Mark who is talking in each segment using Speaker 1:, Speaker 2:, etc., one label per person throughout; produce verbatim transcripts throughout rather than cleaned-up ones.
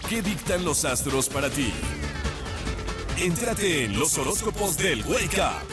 Speaker 1: ¿Qué dictan los astros para ti? Entrate en los horóscopos del Wake Up.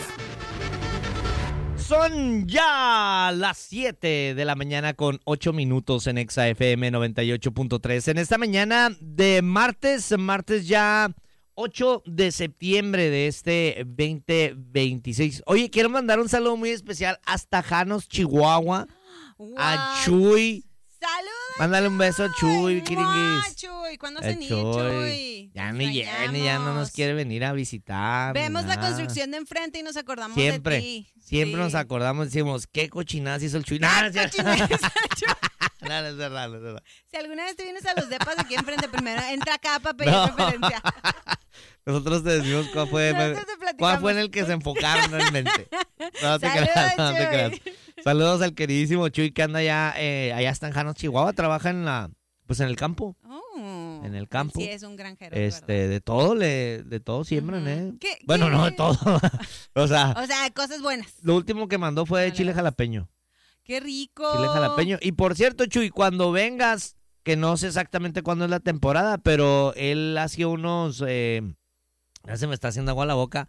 Speaker 2: Son ya las siete de la mañana con ocho minutos en Exa F M noventa y ocho punto tres. En esta mañana de martes, martes ya ocho de septiembre de este veinte veintiséis. Oye, quiero mandar un saludo muy especial hasta Janos, Chihuahua,
Speaker 3: Wow.
Speaker 2: a Chuy.
Speaker 3: ¡Saludos!
Speaker 2: Mándale un beso a Chuy,
Speaker 3: ¡Mua,
Speaker 2: Kiringuis.
Speaker 3: Chuy! ¿Cuándo
Speaker 2: A
Speaker 3: se ni
Speaker 2: Chuy.
Speaker 3: Chuy?
Speaker 2: Ya
Speaker 3: Te
Speaker 2: ni viene, ya no nos
Speaker 3: extrañamos.
Speaker 2: quiere venir a visitar.
Speaker 3: Vemos la
Speaker 2: nada.
Speaker 3: construcción de enfrente y nos acordamos
Speaker 2: Siempre,
Speaker 3: de ti.
Speaker 2: siempre
Speaker 3: Sí.
Speaker 2: nos acordamos, decimos, ¿qué cochinadas hizo el Chuy? Nada, no es cierto.
Speaker 3: Cochinadas hizo el Chuy.
Speaker 2: No, no es verdad, no es verdad.
Speaker 3: Si alguna vez te vienes a los depas aquí enfrente, primero entra acá para pedir
Speaker 2: No.
Speaker 3: referencia.
Speaker 2: Nosotros te decimos cuál fue,
Speaker 3: Nosotros te platicamos.
Speaker 2: cuál fue en el que se enfocaron realmente. No te
Speaker 3: Saludos,
Speaker 2: creas, no te
Speaker 3: Chuy.
Speaker 2: creas. Saludos al queridísimo Chuy que anda allá, eh, allá está en Janos, Chihuahua, trabaja en la, pues en el campo.
Speaker 3: Oh,
Speaker 2: En el campo.
Speaker 3: Sí, es un granjero. de
Speaker 2: Este,
Speaker 3: verdad.
Speaker 2: de todo le, de todo siembran,
Speaker 3: Ujú.
Speaker 2: eh.
Speaker 3: ¿Qué-
Speaker 2: Bueno,
Speaker 3: qué?
Speaker 2: no de todo. O sea,
Speaker 3: O sea, cosas buenas.
Speaker 2: lo último que mandó fue de
Speaker 3: Vale,
Speaker 2: chile
Speaker 3: vas.
Speaker 2: jalapeño.
Speaker 3: ¡Qué rico!
Speaker 2: Chile jalapeño. Y por cierto, Chuy, cuando vengas, que no sé exactamente cuándo es la temporada, pero él hacía unos, eh, ya se me está haciendo agua la boca,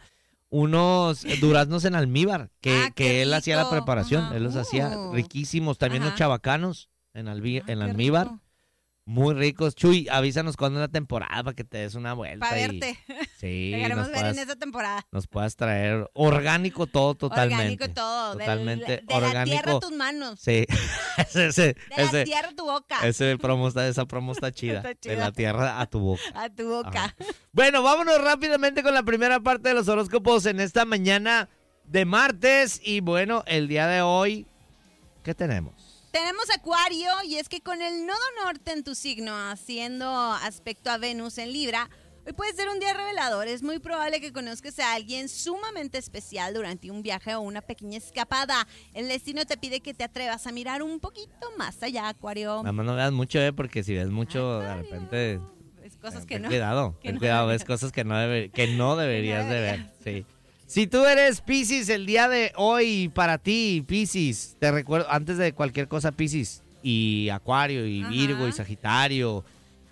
Speaker 2: unos duraznos en almíbar, que,
Speaker 3: Ah,
Speaker 2: que
Speaker 3: qué
Speaker 2: él hacía la
Speaker 3: rico.
Speaker 2: preparación,
Speaker 3: Ajá.
Speaker 2: él los hacía
Speaker 3: Uh.
Speaker 2: riquísimos, también los
Speaker 3: Ajá.
Speaker 2: chabacanos en, albi-
Speaker 3: Ah,
Speaker 2: en
Speaker 3: qué
Speaker 2: almíbar,
Speaker 3: rico.
Speaker 2: muy ricos. Chuy, avísanos cuándo es la temporada para que te des una vuelta.
Speaker 3: Para
Speaker 2: y-
Speaker 3: verte.
Speaker 2: Sí,
Speaker 3: Te queremos
Speaker 2: nos
Speaker 3: ver
Speaker 2: puedas,
Speaker 3: en esta temporada.
Speaker 2: nos puedas traer orgánico todo totalmente.
Speaker 3: Orgánico todo. del-
Speaker 2: Totalmente
Speaker 3: de la
Speaker 2: orgánico.
Speaker 3: tierra a tus manos.
Speaker 2: Sí, ese, ese,
Speaker 3: De la
Speaker 2: ese-
Speaker 3: tierra a tu boca.
Speaker 2: ese promo está, esa promo está chida.
Speaker 3: Está
Speaker 2: De
Speaker 3: chida.
Speaker 2: la tierra a tu boca.
Speaker 3: A tu boca.
Speaker 2: Ajá. Bueno, vámonos rápidamente con la primera parte de los horóscopos en esta mañana de martes. Y bueno, el día de hoy, ¿qué tenemos?
Speaker 3: Tenemos Acuario y es que con el nodo norte en tu signo haciendo aspecto a Venus en Libra, hoy puede ser un día revelador. Es muy probable que conozcas a alguien sumamente especial durante un viaje o una pequeña escapada. El destino te pide que te atrevas a mirar un poquito más allá, Acuario.
Speaker 2: Nada más no veas mucho, ¿eh? Porque si ves mucho, de repente...
Speaker 3: Es cosas que
Speaker 2: ten
Speaker 3: no.
Speaker 2: cuidado,
Speaker 3: que
Speaker 2: ten
Speaker 3: no
Speaker 2: cuidado, ves
Speaker 3: deberías.
Speaker 2: cosas que no, debe- que no deberías de ver.
Speaker 3: deberías.
Speaker 2: Sí. Si tú eres Piscis el día de hoy, para ti, Piscis, te recuerdo, antes de cualquier cosa, Piscis, y Acuario, y
Speaker 3: Ajá.
Speaker 2: Virgo, y Sagitario,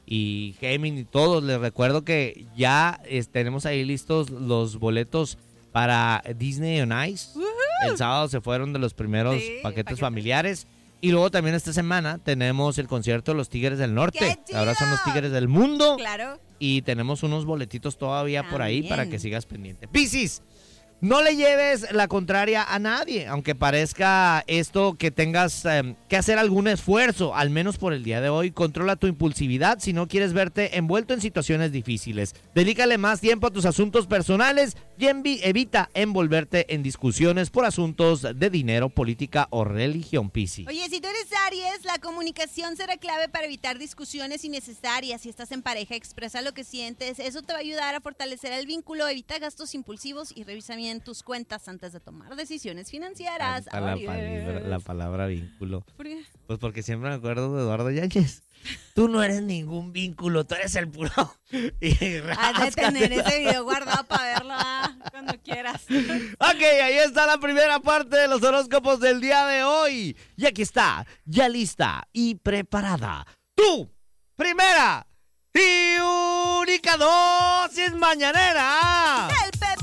Speaker 2: y Géminis, todos, les recuerdo que ya es- tenemos ahí listos los boletos para Disney on Ice.
Speaker 3: Ujú.
Speaker 2: El sábado se fueron de los primeros
Speaker 3: Sí,
Speaker 2: paquetes
Speaker 3: paquetes.
Speaker 2: familiares. Y luego también esta semana tenemos el concierto de los Tigres del Norte.
Speaker 3: ¡Qué
Speaker 2: Ahora son los
Speaker 3: chido!
Speaker 2: Tigres del Mundo.
Speaker 3: Claro.
Speaker 2: Y tenemos unos boletitos todavía por ahí
Speaker 3: También.
Speaker 2: para que sigas pendiente. Piscis, no le lleves la contraria a nadie, aunque parezca esto que tengas eh, que hacer algún esfuerzo, al menos por el día de hoy. Controla tu impulsividad si no quieres verte envuelto en situaciones difíciles. Dedícale más tiempo a tus asuntos personales y envi- evita envolverte en discusiones por asuntos de dinero, política o religión, Piscis.
Speaker 3: Oye, si tú eres Aries, la comunicación será clave para evitar discusiones innecesarias. Si estás en pareja, expresa lo que sientes. Eso te va a ayudar a fortalecer el vínculo, evita gastos impulsivos y revisa bien tus cuentas antes de tomar decisiones financieras.
Speaker 2: Canta la,
Speaker 3: Aries.
Speaker 2: palabra, la palabra vínculo.
Speaker 3: ¿Por qué?
Speaker 2: Pues porque siempre me acuerdo de Eduardo Yáñez. Tú no eres ningún vínculo, tú eres el puro. Y
Speaker 3: Has de
Speaker 2: ráscate.
Speaker 3: tener ese video guardado para verlo ah, cuando quieras.
Speaker 2: Ok, ahí está la primera parte de los horóscopos del día de hoy. Y aquí está, ya lista y preparada. Tu primera y única dosis mañanera.
Speaker 3: El